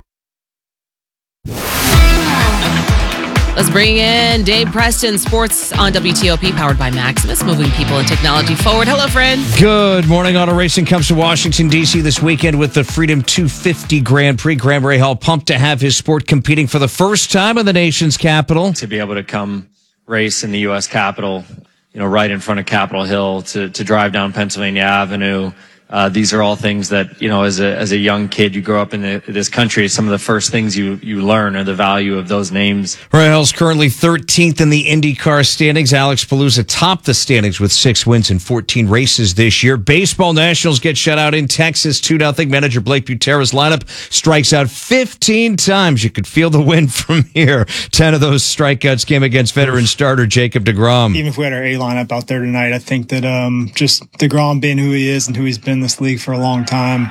Let's bring in Dave Preston, sports on WTOP, powered by Maximus, moving people and technology forward. Hello, friend. Good morning. Auto racing comes to Washington, D.C. this weekend with the Freedom 250 Grand Prix. Graham Rahal pumped to have his sport competing for the first time in the nation's capital. To be able to come race in the U.S. Capitol, right in front of Capitol Hill, to drive down Pennsylvania Avenue. These are all things that, as a young kid, you grow up in this country. Some of the first things you learn are the value of those names. Rahel's currently 13th in the IndyCar standings. Alex Palooza topped the standings with 6 wins in 14 races this year. Baseball Nationals get shut out in Texas 2-0. Manager Blake Butera's lineup strikes out 15 times. You could feel the wind from here. 10 of those strikeouts came against veteran starter Jacob deGrom. Even if we had our A lineup out there tonight, I think that just deGrom being who he is and who he's been in this league for a long time,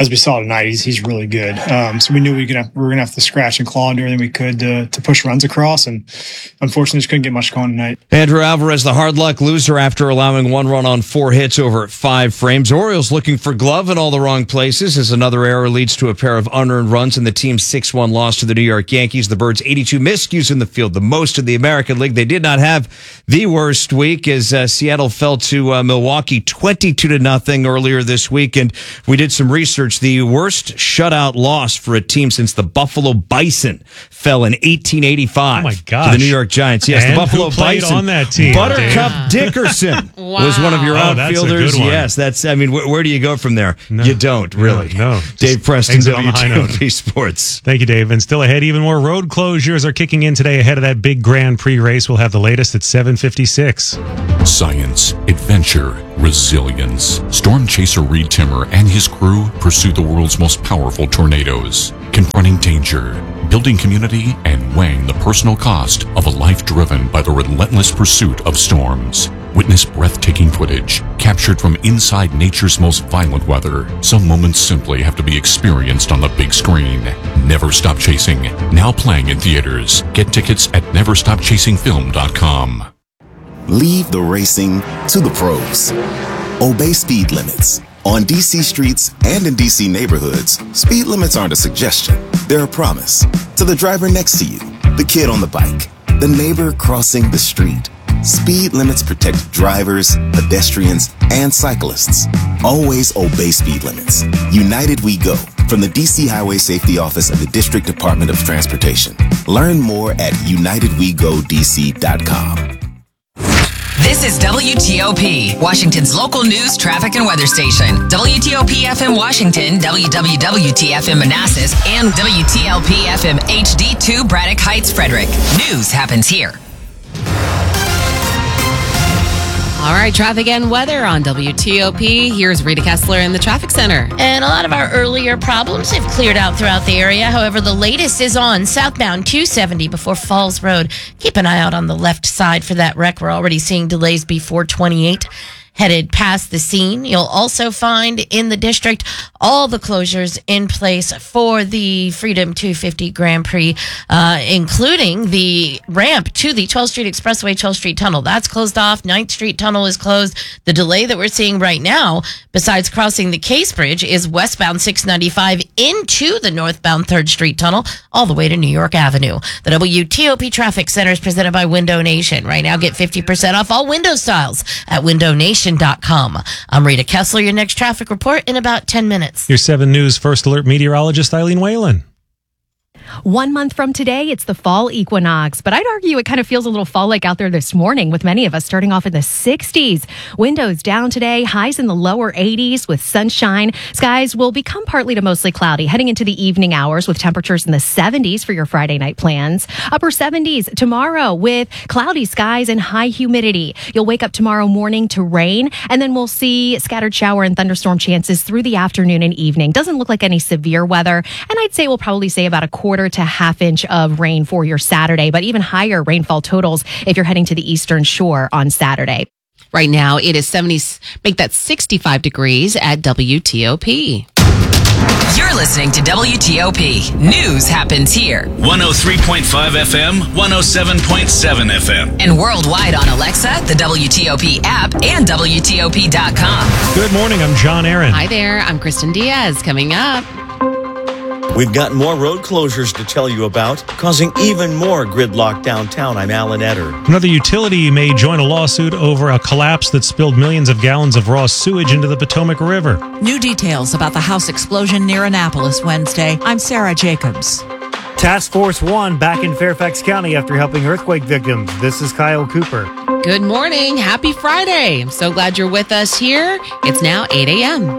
as we saw tonight, he's really good. So we knew we were going to have to scratch and claw and do everything we could to push runs across, and unfortunately just couldn't get much going tonight. Andrew Alvarez, the hard luck loser after allowing 1 run on 4 hits over 5 frames. Orioles looking for glove in all the wrong places as another error leads to a pair of unearned runs in the team's 6-1 loss to the New York Yankees. The Birds 82 miscues in the field, the most in the American League. They did not have the worst week as Seattle fell to Milwaukee 22-0 earlier this week. And we did some research. The worst shutout loss for a team since the Buffalo Bison fell in 1885 Oh my gosh. to the New York Giants. Yes, And the Buffalo who played Bison. on that team, Buttercup Dave? Dickerson was one of your Wow. Oh, that's a outfielders. good one. Yes, that's. I mean, where do you go from there? You don't really. No. Dave Preston, Exit on the high note. WTOP Sports. Thank you, Dave. And still ahead, even more road closures are kicking in today ahead of that big Grand Prix race. We'll have the latest at 7:56. Science, adventure, resilience. Storm chaser Reed Timmer and his crew pursue the world's most powerful tornadoes, confronting danger, building community, and weighing the personal cost of a life driven by the relentless pursuit of storms. Witness breathtaking footage captured from inside nature's most violent weather. Some moments simply have to be experienced on the big screen. Never Stop Chasing, now playing in theaters. Get tickets at neverstopchasingfilm.com. Leave the racing to the pros. Obey speed limits. On DC streets and in DC neighborhoods, speed limits aren't a suggestion. They're a promise. To the driver next to you, the kid on the bike, the neighbor crossing the street. Speed limits protect drivers, pedestrians, and cyclists. Always obey speed limits. United We Go, from the DC Highway Safety Office of the District Department of Transportation. Learn more at unitedwegodc.com. This is WTOP, Washington's local news, traffic, and weather station. WTOP FM Washington, WWWT FM Manassas, and WTLP FM HD2 Braddock Heights, Frederick. News happens here. All right, traffic and weather on WTOP. Here's Rita Kessler in the traffic center. And a lot of our earlier problems have cleared out throughout the area. However, the latest is on southbound 270 before Falls Road. Keep an eye out on the left side for that wreck. We're already seeing delays before 28. Headed past the scene. You'll also find in the district all the closures in place for the Freedom 250 Grand Prix, including the ramp to the 12th Street Expressway, 12th Street Tunnel. That's closed off. 9th Street Tunnel is closed. The delay that we're seeing right now, besides crossing the Case Bridge, is westbound 695 into the northbound 3rd Street Tunnel, all the way to New York Avenue. The WTOP Traffic Center is presented by Window Nation. Right now, get 50% off all window styles at windownation.com. I'm Rita Kessler. Your next traffic report in about 10 minutes. Your 7 News First Alert meteorologist Eileen Whalen. 1 month from today, it's the fall equinox, but I'd argue it kind of feels a little fall-like out there this morning with many of us starting off in the 60s. Windows down today, highs in the lower 80s with sunshine. Skies will become partly to mostly cloudy heading into the evening hours with temperatures in the 70s for your Friday night plans. Upper 70s tomorrow with cloudy skies and high humidity. You'll wake up tomorrow morning to rain, and then we'll see scattered shower and thunderstorm chances through the afternoon and evening. Doesn't look like any severe weather, and I'd say we'll probably say about a quarter to half inch of rain for your Saturday, but even higher rainfall totals if you're heading to the Eastern Shore on Saturday. Right now, it is 65 degrees at WTOP. You're listening to WTOP. News happens here. 103.5 FM, 107.7 FM. And worldwide on Alexa, the WTOP app, and WTOP.com. Good morning. I'm John Aaron. Hi there. I'm Kristen Diaz. Coming up. We've got more road closures to tell you about, causing even more gridlock downtown. I'm Alan Etter. Another utility may join a lawsuit over a collapse that spilled millions of gallons of raw sewage into the Potomac River. New details about the house explosion near Annapolis Wednesday. I'm Sarah Jacobs. Task Force 1 back in Fairfax County after helping earthquake victims. This is Kyle Cooper. Good morning. Happy Friday. I'm so glad you're with us here. It's now 8 a.m.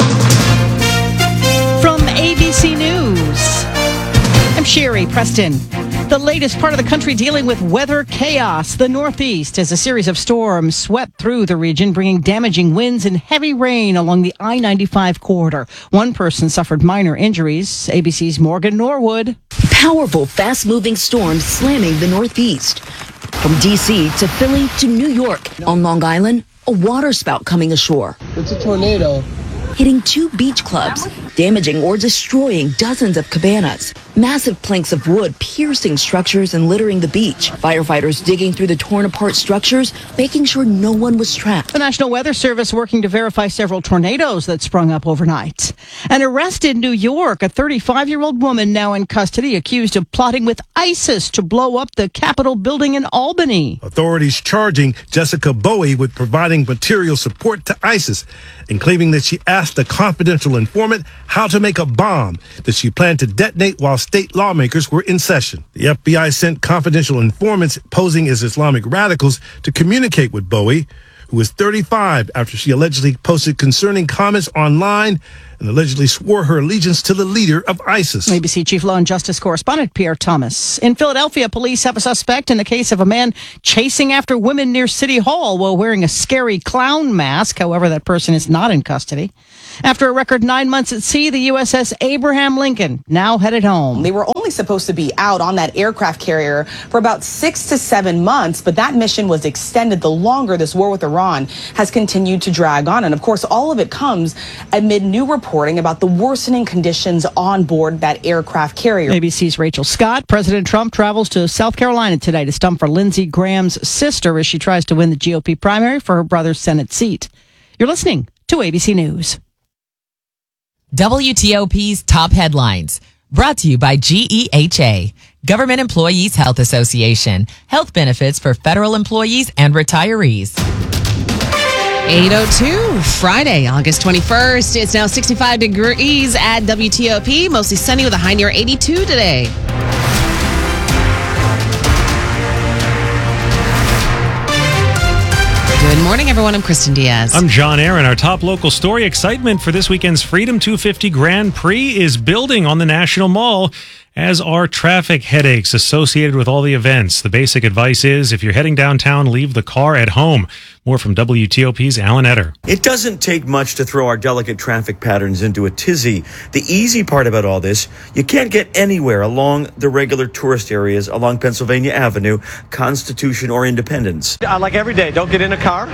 From ABC News, I'm Sherry Preston. The latest part of the country dealing with weather chaos. The Northeast as a series of storms swept through the region, bringing damaging winds and heavy rain along the I-95 corridor. One person suffered minor injuries. ABC's Morgan Norwood. Powerful, fast-moving storms slamming the Northeast. From D.C. to Philly to New York. On Long Island, a water spout coming ashore. It's a tornado. Hitting 2 beach clubs damaging or destroying dozens of cabanas. Massive planks of wood piercing structures and littering the beach. Firefighters digging through the torn apart structures, making sure no one was trapped. The National Weather Service working to verify several tornadoes that sprung up overnight. An arrest in New York, a 35-year-old woman now in custody accused of plotting with ISIS to blow up the Capitol building in Albany. Authorities charging Jessica Bowie with providing material support to ISIS and claiming that she asked a confidential informant how to make a bomb that she planned to detonate while state lawmakers were in session. The FBI sent confidential informants posing as Islamic radicals to communicate with Bowie, who was 35 after she allegedly posted concerning comments online and allegedly swore her allegiance to the leader of ISIS. ABC Chief Law and Justice Correspondent Pierre Thomas. In Philadelphia, police have a suspect in the case of a man chasing after women near City Hall while wearing a scary clown mask. However, that person is not in custody. After a record 9 months at sea, the USS Abraham Lincoln now headed home. They were only supposed to be out on that aircraft carrier for about 6 to 7 months, but that mission was extended the longer this war with Iran has continued to drag on. And of course, all of it comes amid new reporting about the worsening conditions on board that aircraft carrier. ABC's Rachel Scott. President Trump travels to South Carolina today to stump for Lindsey Graham's sister as she tries to win the GOP primary for her brother's Senate seat. You're listening to ABC News. WTOP's top headlines, brought to you by GEHA, Government Employees Health Association, health benefits for federal employees and retirees. 8:02, Friday, August 21st. It's now 65 degrees at WTOP, mostly sunny with a high near 82 today. Good morning, everyone. I'm Kristen Diaz. I'm John Aaron. Our top local story: excitement for this weekend's Freedom 250 Grand Prix is building on the National Mall, as are traffic headaches associated with all the events. The basic advice is, if you're heading downtown, leave the car at home. More from WTOP's Alan Etter. It doesn't take much to throw our delicate traffic patterns into a tizzy. The easy part about all this, you can't get anywhere along the regular tourist areas along Pennsylvania Avenue, Constitution or Independence. Like every day, don't get in a car.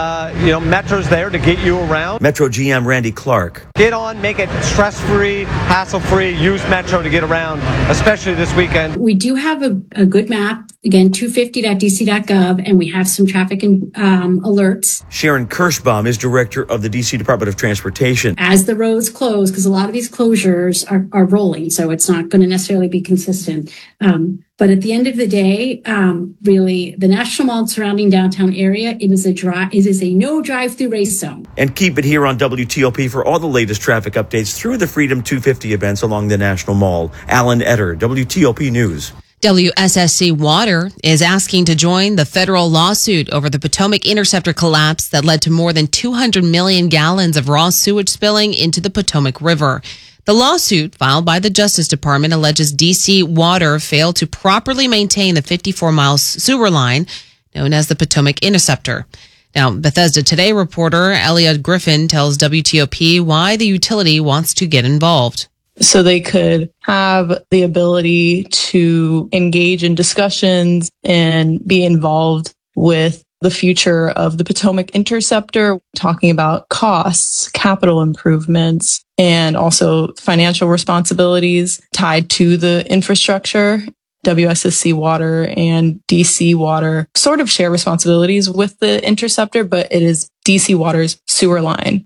Metro's there to get you around. Metro GM Randy Clark. Get on, make it stress-free, hassle-free, use Metro to get around, especially this weekend. We do have a good map, again, 250.dc.gov, and we have some traffic and alerts. Sharon Kirschbaum is director of the D.C. Department of Transportation. As the roads close, because a lot of these closures are rolling, so it's not going to necessarily be consistent. But at the end of the day, really, the National Mall surrounding downtown area, it is a no drive-through race zone. And keep it here on WTOP for all the latest traffic updates through the Freedom 250 events along the National Mall. Alan Etter, WTOP News. WSSC Water is asking to join the federal lawsuit over the Potomac Interceptor collapse that led to more than 200 million gallons of raw sewage spilling into the Potomac River. The lawsuit, filed by the Justice Department, alleges D.C. Water failed to properly maintain the 54-mile sewer line known as the Potomac Interceptor. Now, Bethesda Today reporter Elliot Griffin tells WTOP why the utility wants to get involved. So they could have the ability to engage in discussions and be involved with the future of the Potomac Interceptor, talking about costs, capital improvements, and also financial responsibilities tied to the infrastructure. WSSC Water and DC Water sort of share responsibilities with the Interceptor, but it is DC Water's sewer line.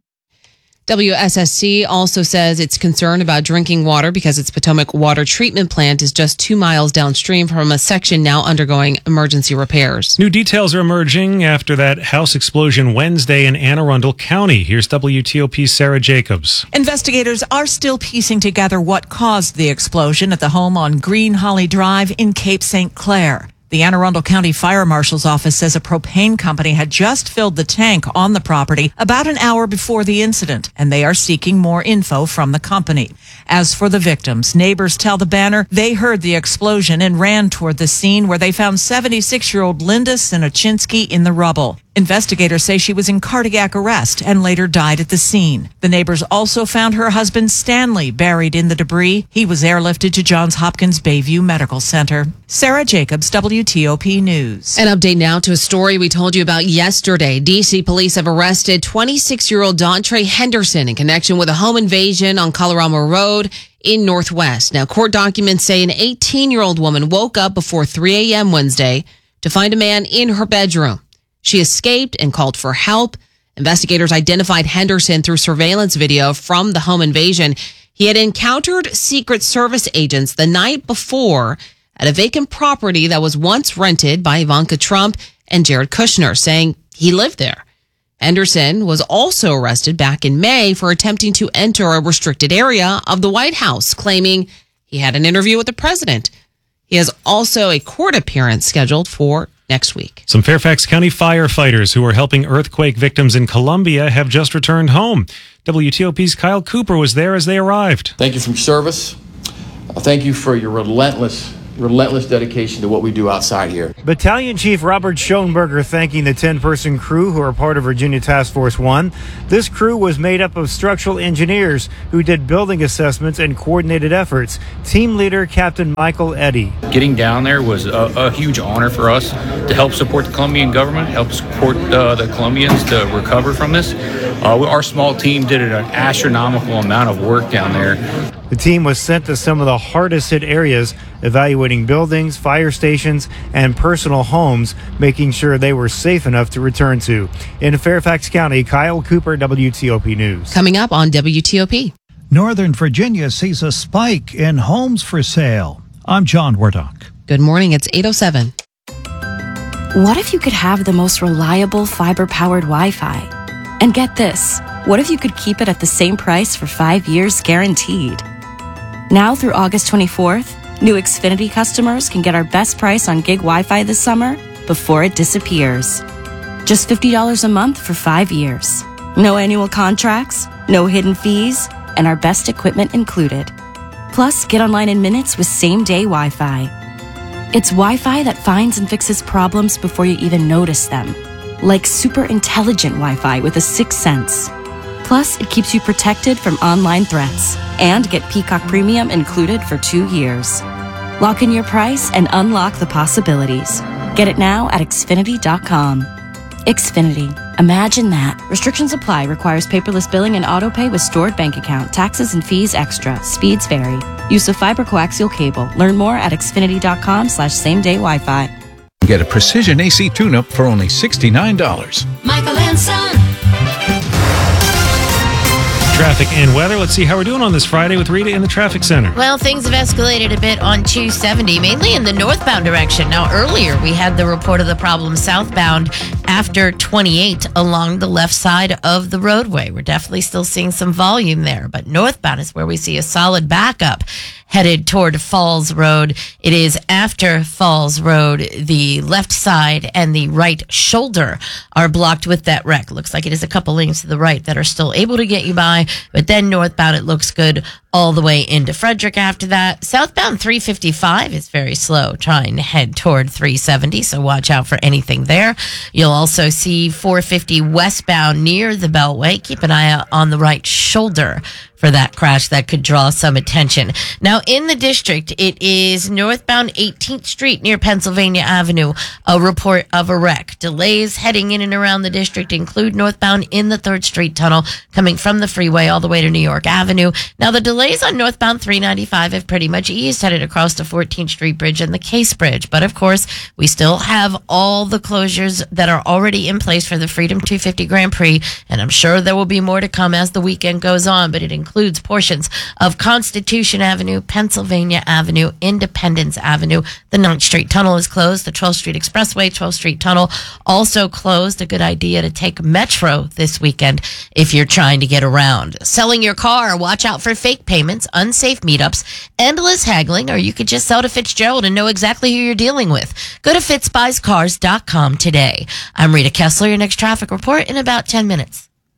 WSSC also says it's concerned about drinking water because its Potomac water treatment plant is just 2 miles downstream from a section now undergoing emergency repairs. New details are emerging after that house explosion Wednesday in Anne Arundel County. Here's WTOP's Sarah Jacobs. Investigators are still piecing together what caused the explosion at the home on Green Holly Drive in Cape St. Clair. The Anne Arundel County Fire Marshal's office says a propane company had just filled the tank on the property about an hour before the incident, and they are seeking more info from the company. As for the victims, neighbors tell the Banner they heard the explosion and ran toward the scene where they found 76-year-old Linda Sinochinsky in the rubble. Investigators say she was in cardiac arrest and later died at the scene. The neighbors also found her husband Stanley buried in the debris. He was airlifted to Johns Hopkins Bayview Medical Center. Sarah Jacobs, WTOP News. An update now to a story we told you about yesterday. D.C. police have arrested 26-year-old Dontre Henderson in connection with a home invasion on Colorado Road in Northwest. Now, court documents say an 18-year-old woman woke up before 3 a.m. Wednesday to find a man in her bedroom. She escaped and called for help. Investigators identified Henderson through surveillance video from the home invasion. He had encountered Secret Service agents the night before at a vacant property that was once rented by Ivanka Trump and Jared Kushner, saying he lived there. Henderson was also arrested back in May for attempting to enter a restricted area of the White House, claiming he had an interview with the president. He has also a court appearance scheduled for next week. Some Fairfax County firefighters who are helping earthquake victims in Columbia have just returned home. WTOP's Kyle Cooper was there as they arrived. Thank you for your service. Thank you for your relentless dedication to what we do outside here. Battalion Chief Robert Schoenberger thanking the 10-person crew who are part of Virginia Task Force 1. This crew was made up of structural engineers who did building assessments and coordinated efforts. Team leader Captain Michael Eddy. Getting down there was a huge honor for us to help support the Colombian government, help support the Colombians to recover from this. Our small team did an astronomical amount of work down there. The team was sent to some of the hardest hit areas, evaluating buildings, fire stations, and personal homes, making sure they were safe enough to return to. In Fairfax County, Kyle Cooper, WTOP News. Coming up on WTOP. Northern Virginia sees a spike in homes for sale. I'm John Wardock. Good morning. It's 8:07. What if you could have the most reliable fiber-powered Wi-Fi? And get this, what if you could keep it at the same price for 5 years guaranteed? Now through August 24th, new Xfinity customers can get our best price on gig Wi-Fi this summer before it disappears. Just $50 a month for 5 years. No annual contracts, no hidden fees, and our best equipment included. Plus, get online in minutes with same-day Wi-Fi. It's Wi-Fi that finds and fixes problems before you even notice them. Like super intelligent Wi-Fi with a sixth sense. Plus, it keeps you protected from online threats. And get Peacock Premium included for 2 years. Lock in your price and unlock the possibilities. Get it now at Xfinity.com. Xfinity. Imagine that. Restrictions apply. Requires paperless billing and autopay with stored bank account. Taxes and fees extra. Speeds vary. Use of fiber coaxial cable. Learn more at Xfinity.com/same-day Wi-Fi. Get a precision AC tune-up for only $69. Michael and Son. Traffic and weather. Let's see how we're doing on this Friday with Rita in the traffic center. Well, things have escalated a bit on 270, mainly in the northbound direction. Now, earlier we had the report of the problem southbound after 28 along the left side of the roadway. We're definitely still seeing some volume there, but northbound is where we see a solid backup headed toward Falls Road. It is after Falls Road. The left side and the right shoulder are blocked with that wreck. Looks like it is a couple lanes to the right that are still able to get you by, but then northbound it looks good all the way into Frederick after that. Southbound 355 is very slow, trying to head toward 370, so watch out for anything there. You'll also see 450 westbound near the Beltway. Keep an eye out on the right shoulder for that crash that could draw some attention. Now, in the district, it is northbound 18th Street near Pennsylvania Avenue, a report of a wreck. Delays heading in and around the district include northbound in the 3rd Street tunnel coming from the freeway all the way to New York Avenue. Now, the delays on northbound 395 have pretty much eased, headed across the 14th Street Bridge and the Case Bridge. But, of course, we still have all the closures that are already in place for the Freedom 250 Grand Prix, and I'm sure there will be more to come as the weekend goes on, but it includes portions of Constitution Avenue, Pennsylvania Avenue, Independence Avenue. The 9th Street Tunnel is closed. The 12th Street Expressway, 12th Street Tunnel also closed. A good idea to take Metro this weekend if you're trying to get around. Selling your car, watch out for fake payments, unsafe meetups, endless haggling, or you could just sell to Fitzgerald and know exactly who you're dealing with. Go to fitzbuyscars.com today. I'm Rita Kessler. Your next traffic report in about 10 minutes.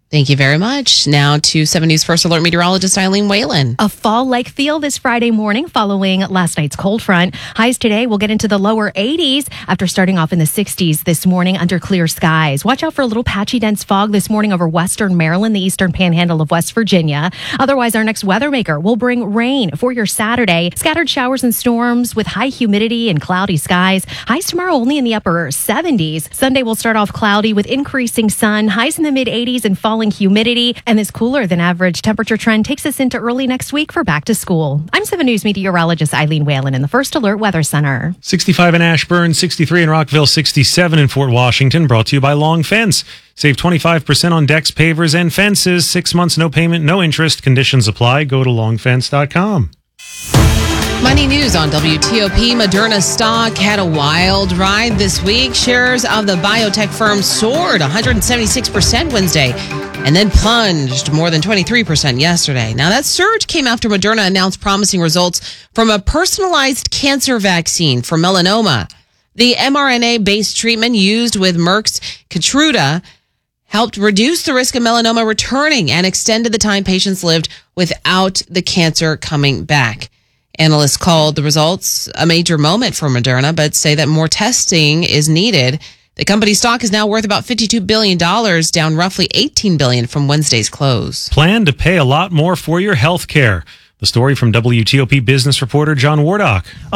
Thank you very much. Now to 7 News First Alert meteorologist Eileen Whalen. A fall-like feel this Friday morning following last night's cold front. Highs today will get into the lower 80s after starting off in the 60s this morning under clear skies. Watch out for a little patchy dense fog this morning over western Maryland, the eastern panhandle of West Virginia. Otherwise, our next weather maker will bring rain for your Saturday. Scattered showers and storms with high humidity and cloudy skies. Highs tomorrow only in the upper 70s. Sunday will start off cloudy with increasing sun. Highs in the mid 80s and falling humidity, and this cooler than average temperature trend takes us into early next week for back to school. I'm 7 News meteorologist Eileen Whalen in the First Alert Weather Center. 65 in Ashburn, 63 in Rockville, 67 in Fort Washington. Brought to you by Long Fence. Save 25% on decks, pavers, and fences. 6 months, no payment, no interest. Conditions apply. Go to longfence.com. Money news on WTOP. Moderna stock had a wild ride this week. Shares of the biotech firm soared 176% Wednesday and then plunged more than 23% yesterday. Now, that surge came after Moderna announced promising results from a personalized cancer vaccine for melanoma. The mRNA-based treatment used with Merck's Keytruda helped reduce the risk of melanoma returning and extended the time patients lived without the cancer coming back. Analysts called the results a major moment for Moderna, but say that more testing is needed. The company's stock is now worth about $52 billion, down roughly $18 billion from Wednesday's close. Plan to pay a lot more for your health care. The story from WTOP business reporter John Wardock.